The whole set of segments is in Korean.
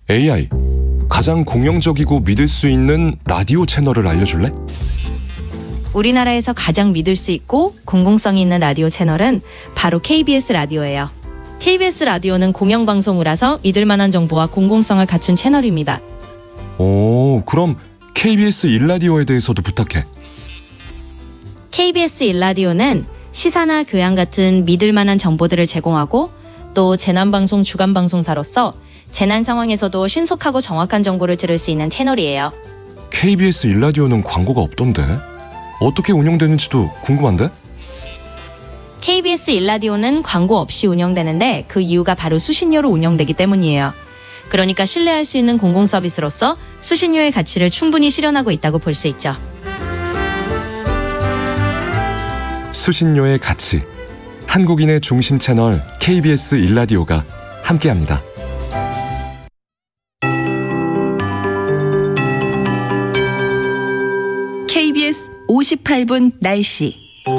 AI, 가장 공영적이고 믿을 수 있는 라디오 채널을 알려줄래? 우리나라에서 가장 믿을 수 있고 공공성이 있는 라디오 채널은 바로 KBS 라디오예요. KBS 라디오는 공영방송이라서 믿을 만한 정보와 공공성을 갖춘 채널입니다. 오, 그럼 KBS 1라디오에 대해서도 부탁해. KBS 1라디오는 시사나 교양 같은 믿을 만한 정보들을 제공하고 또 재난방송 주간방송사로서 재난 상황에서도 신속하고 정확한 정보를 들을 수 있는 채널이에요. KBS 1라디오는 광고가 없던데? 어떻게 운영되는지도 궁금한데? KBS 1라디오는 광고 없이 운영되는데 그 이유가 바로 수신료로 운영되기 때문이에요. 그러니까 신뢰할 수 있는 공공 서비스로서 수신료의 가치를 충분히 실현하고 있다고 볼 수 있죠. 수신료의 가치. 한국인의 중심 채널 KBS 1라디오가 함께합니다. KBS 58분 날씨.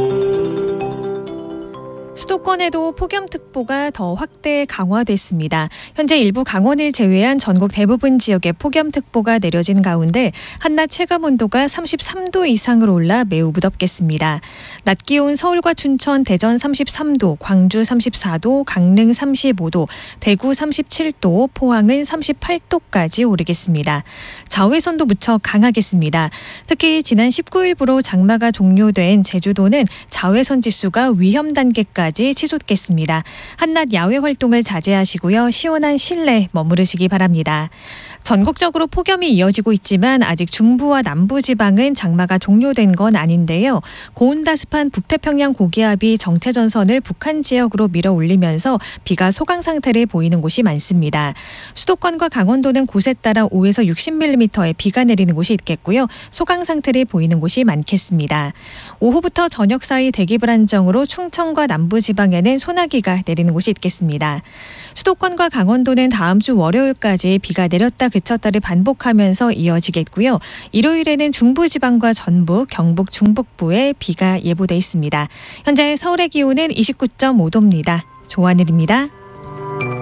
수도권에도 폭염특보가 더 확대 강화됐습니다. 현재 일부 강원을 제외한 전국 대부분 지역에 폭염특보가 내려진 가운데 한낮 체감온도가 33도 이상으로 올라 매우 무덥겠습니다. 낮 기온 서울과 춘천, 대전 33도, 광주 34도, 강릉 35도, 대구 37도, 포항은 38도까지 오르겠습니다. 자외선도 무척 강하겠습니다. 특히 지난 19일부로 장마가 종료된 제주도는 자외선 지수가 위험 단계까지 치솟겠습니다. 한낮 야외 활동을 자제하시고요. 시원한 실내 머무르시기 바랍니다. 전국적으로 폭염이 이어지고 있지만 아직 중부와 남부 지방은 장마가 종료된 건 아닌데요. 고온다습한 북태평양 고기압이 정체전선을 북한 지역으로 밀어 올리면서 비가 소강 상태를 보이는 곳이 많습니다. 수도권과 강원도는 곳에 따라 5에서 60mm의 비가 내리는 곳이 있겠고요. 소강 상태를 보이는 곳이 많겠습니다. 오후부터 저녁 사이 대기 불안정으로 충청과 남부 지방에는 소나기가 내리는 곳이 있겠습니다. 수도권과 강원도는 다음 주 월요일까지 비가 내렸다 그쳤다를 반복하면서 이어지겠고요. 일요일에는 중부지방과 전북, 경북, 중북부에 비가 예보돼 있습니다. 현재 서울의 기온은 29.5도입니다. 조하늘입니다.